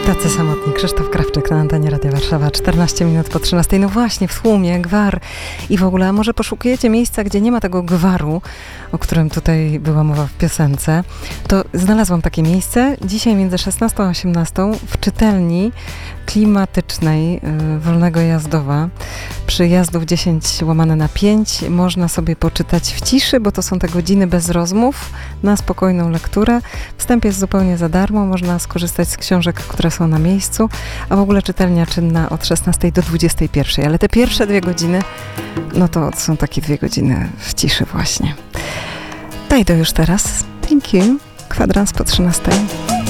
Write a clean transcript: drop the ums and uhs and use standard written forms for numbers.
Tacy samotni. Krzysztof Krawczyk na antenie Radia Warszawa, 14 minut po 13. No właśnie, w tłumie, gwar i w ogóle, a może poszukujecie miejsca, gdzie nie ma tego gwaru, o którym tutaj była mowa w piosence, to znalazłam takie miejsce. Dzisiaj między 16 a 18 w czytelni klimatycznej Wolnego Jazdowa przy Jazdów 10/5 można sobie poczytać w ciszy, bo to są te godziny bez rozmów, na spokojną lekturę. Wstęp jest zupełnie za darmo, można skorzystać z książek, które są na miejscu, a w ogóle czytelnia czynna od 16 do 21, ale te pierwsze 2 godziny, no to są takie 2 godziny w ciszy właśnie. Daj to już teraz. Thank you. Kwadrans po 13.